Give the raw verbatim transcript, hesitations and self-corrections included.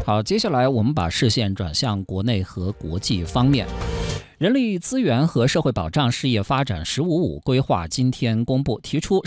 好，接下来我们把视线转向国内和国际方面。人力资源和社会保障事业发展“十五五”规划今天公布，提出